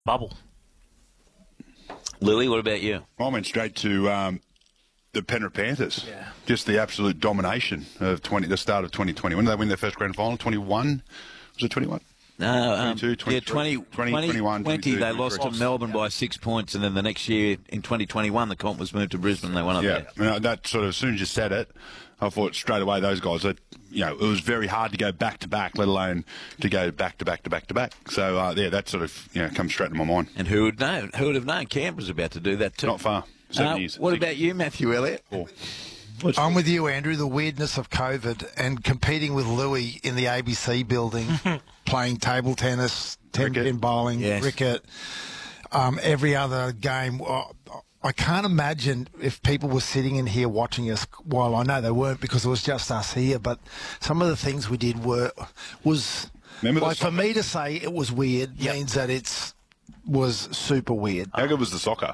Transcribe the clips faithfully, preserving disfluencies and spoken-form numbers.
bubble. Louis, what about you? I went straight to um, the Penrith Panthers. Yeah. Just the absolute domination of twenty, the start of twenty twenty. When did they win their first grand final? twenty-one? Was it twenty-one? No, um, twenty-two, yeah, twenty, twenty, twenty, twenty-one, twenty, they lost to twenty-three. Melbourne by six points, and then the next year, in twenty twenty-one, the comp was moved to Brisbane. They won up Yeah, there. you know, that sort of, as soon as you said it, I thought straight away those guys, that, you know, it was very hard to go back to back, let alone to go back to back to back to back. So, uh, yeah, that sort of, you know, comes straight to my mind. And who would know? Who would have known Canberra's about to do that too? Not far. Seven Uh, years. what Six. about you, Matthew Elliott? Four. I'm with you, Andrew. The weirdness of COVID and competing with Louis in the A B C building, playing table tennis, ten pin bowling, Yes. cricket, um, every other game. Uh, I can't imagine if people were sitting in here watching us. Well, I know they weren't because it was just us here, but some of the things we did were was Remember the like for soccer? me to say it was weird means that it's was super weird. How good was the soccer?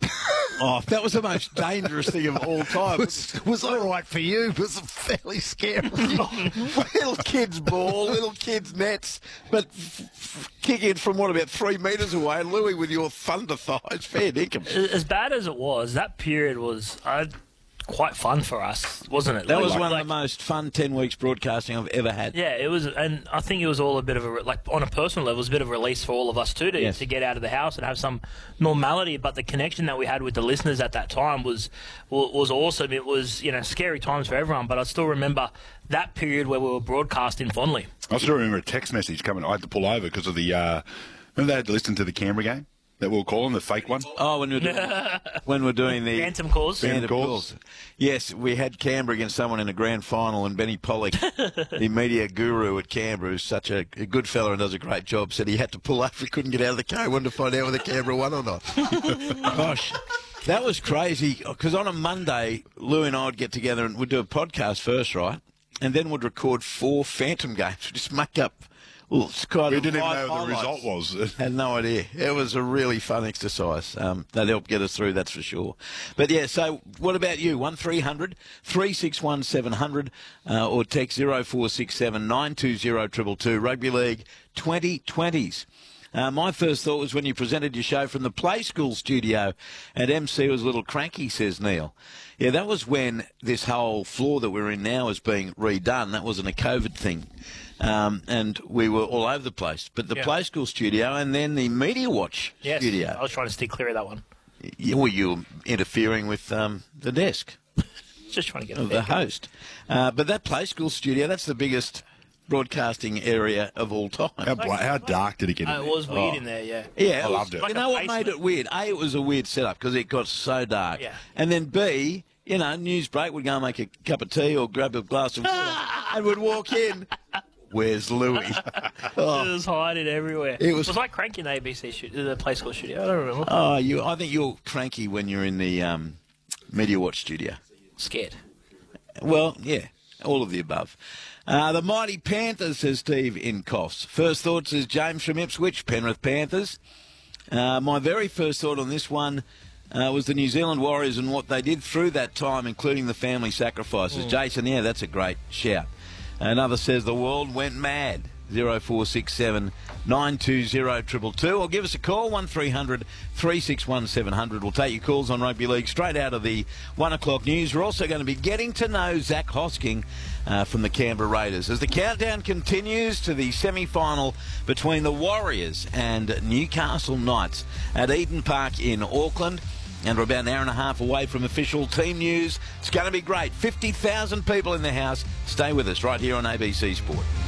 Oh, that was the most dangerous thing of all time. It was, was all right for you, but it was fairly scary. Little kids' ball, little kids' nets, but f- f- kicking from, what, about three metres away, and Louis with your thunder thighs, fair dinkum. As bad as it was, that period was uh, quite fun for us, wasn't it? That Like- was one like- of the most fun ten weeks broadcasting I've ever had. Yeah, it was, and I think it was all a bit of a, like, on a personal level, it was a bit of a release for all of us too, to, Yes. to get out of the house and have some normality. But the connection that we had with the listeners at that time was was awesome. It was, you know, scary times for everyone, but I still remember that period where we were broadcasting fondly. I still remember a text message coming. I had to pull over because of the. Uh, remember they had to listen to the Canberra game that we were calling the fake one. Oh, when we're doing, when we're doing the Phantom calls. Phantom Phantom calls. calls. Yes, we had Canberra against someone in a grand final, and Benny Pollock, the media guru at Canberra, who's such a, a good fella and does a great job, said he had to pull over. He couldn't get out of the car. He wanted to find out whether Canberra won or not. Gosh, that was crazy. Because on a Monday, Lou and I would get together and we'd do a podcast first, right? And then we'd record four Phantom games. We'd just make up. Well, it's kind We of didn't even live know what the highlights. result was. Had no idea. It was a really fun exercise. Um, that helped get us through, that's for sure. But yeah, so what about you? one three hundred, three six one, seven hundred uh, or text zero four six seven, nine two zero two two two. Rugby League twenty twenties. Uh, my first thought was when you presented your show from the Play School studio and M C was a little cranky, says Neil. Yeah, that was when this whole floor that we're in now is being redone. That wasn't a COVID thing. Um, and we were all over the place. But the Yeah. Play School studio and then the Media Watch Yes, studio. I was trying to stay clear of that one. You, well, you were interfering with um, the desk Just trying to get of a the fair host. Uh, but that Play School studio, that's the biggest broadcasting area of all time. How, bla- how dark did it get? Uh, in it there? was weird in there, yeah. Yeah, I was- loved it. You Like know a what made basement. it weird? A, it was a weird setup because it got so dark. Yeah. And then B, you know, news break, we'd go and make a cup of tea or grab a glass of water and we'd walk in. Where's Louis? Oh. It was hiding everywhere. It It was- was, like cranky in the A B C studio, the Play School studio. I don't remember. Oh, you! I think you're cranky when you're in the um, Media Watch studio. Scared. Well, yeah, all of the above. Uh, the mighty Panthers, says Steve in Coffs. First thoughts is James from Ipswich, Penrith Panthers. Uh, my very first thought on this one uh, was the New Zealand Warriors and what they did through that time, including the family sacrifices. Jason, yeah, that's a great shout. Another says the world went mad. zero four six seven, nine two zero two two two. Or give us a call, one three hundred, three six one, seven hundred. We'll take your calls on Rugby League straight out of the one o'clock news. We're also going to be getting to know Zach Hosking uh, from the Canberra Raiders as the countdown continues to the semi-final between the Warriors and Newcastle Knights at Eden Park in Auckland. And we're about an hour and a half away from official team news. It's going to be great. fifty thousand people in the house. Stay with us right here on A B C Sport.